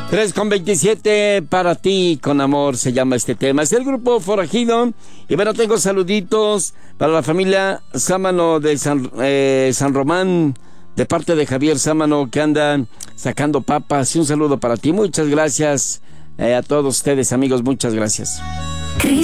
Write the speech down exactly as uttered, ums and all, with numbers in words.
tres con veintisiete, para ti con amor se llama este tema. Es el grupo Forajido. Y bueno, tengo saluditos para la familia Sámano de San, eh, San Román, de parte de Javier Sámano, que andan sacando papas. Y un saludo para ti. Muchas gracias eh, a todos ustedes, amigos. Muchas gracias.